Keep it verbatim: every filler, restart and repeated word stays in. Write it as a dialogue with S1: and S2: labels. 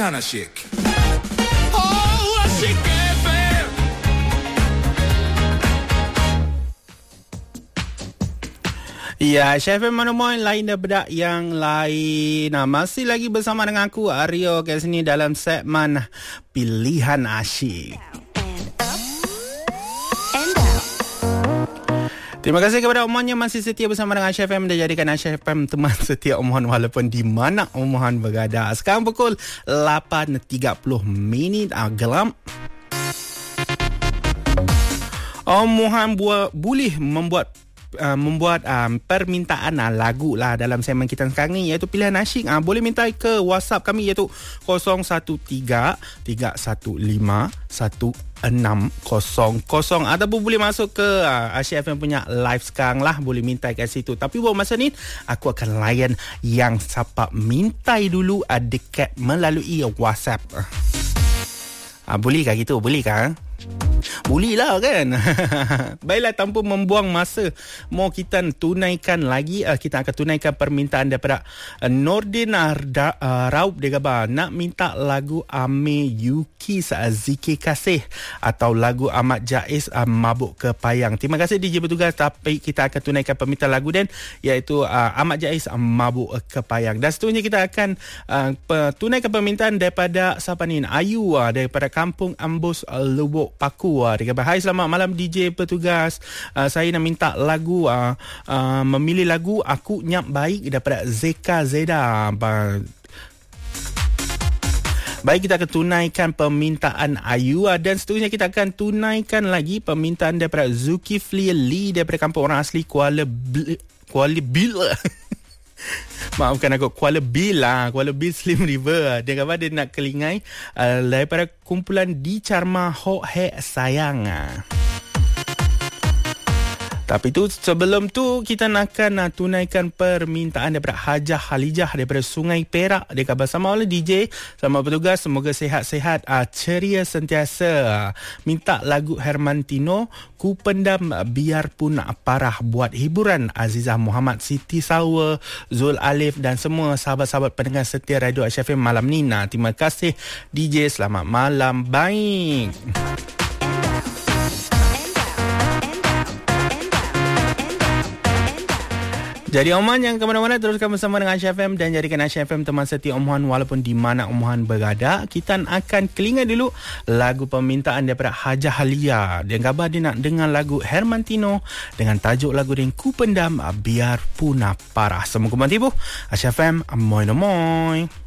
S1: pilihan asyik. Oh, asyik F M.
S2: Ya, Chef mana main lain daripada yang lain. Nah, masih lagi bersama dengan aku, Aryo, kat sini dalam segmen Pilihan Asyik. Terima kasih kepada Omohan yang masih setia bersama dengan Chef M dan jadikan Chef M teman setia Omohan walaupun di mana Omohan berada. Sekarang pukul lapan tiga puluh minit ah, gelap. Omohan buat boleh membuat Uh, membuat um, permintaan uh, lagu lah dalam segmen kita sekarang ni, iaitu Pilihan Asyik. uh, Boleh minta ke WhatsApp kami, iaitu kosong satu tiga tiga satu lima satu enam kosong kosong, ataupun boleh masuk ke uh, Asyik F M punya live sekarang lah, boleh minta kat situ. Tapi buat masa ni aku akan layan yang siapa mintai dulu uh, dekat melalui WhatsApp. uh, Bolehkah gitu? Bolehkah? Boleh lah kan. Baiklah, tanpa membuang masa, mau kita tunaikan lagi, uh, kita akan tunaikan permintaan daripada uh, Nordin Arda, uh, Raub. Dia kata nak minta lagu Ame Yuki Zikir Kasih atau lagu Ahmad Jais uh, Mabuk Kepayang. Terima kasih D J Bertugas, tapi kita akan tunaikan permintaan lagu dan iaitu uh, Ahmad Jais uh, Mabuk Kepayang. Dan seterusnya kita akan uh, tunaikan permintaan daripada siapa ni, Ayu uh, daripada Kampung Ambus uh, Lubuk Paku. Uh, dia kata, hai selamat malam D J Petugas, uh, saya nak minta lagu uh, uh, memilih lagu Aku Nyap Baik daripada Zeka Zeda. uh, Baik, kita akan tunaikan permintaan Ayu uh, dan seterusnya kita akan tunaikan lagi permintaan daripada Zulkifli Lee daripada kampung orang asli Kuala Bil Kuala Bil Maafkan aku, Kuala Bil lah, Kuala Bil Slim River. Dia kata dia nak kelingai uh, daripada kumpulan Di Charma Ho He Sayang. Tapi tu sebelum tu kita nak akan uh, tunaikan permintaan daripada Hajah Halijah daripada Sungai Perak. Dia kata bersama oleh D J, sama Petugas, semoga sihat-sihat, uh, ceria sentiasa. Uh, minta lagu Hermantino, Ku Pendam Biarpun Parah, buat hiburan Azizah Muhammad, Siti Sawa, Zul Alif dan semua sahabat-sahabat pendengar setia Radio Asyik F M malam ni. Nah, terima kasih D J, selamat malam. Baik. Jadi Omohan yang ke mana-mana, teruskan bersama dengan Asyik F M dan jadikan Asyik F M teman setia Omohan walaupun di mana Omohan berada. Kita akan kelingan dulu lagu permintaan daripada Hajah Halia. Dia kata dia nak dengar lagu Hermantino dengan tajuk lagu dia Ku Pendam Biarpun Parah. Semoga tiba Asyik F M, amoy amoy.